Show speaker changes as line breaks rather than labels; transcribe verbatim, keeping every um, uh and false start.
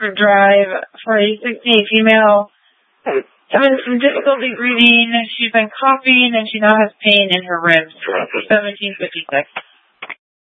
Oxford Drive for a sixty-eight female having some difficulty breathing. She's been coughing and she now has pain in her ribs. seventeen fifty-six.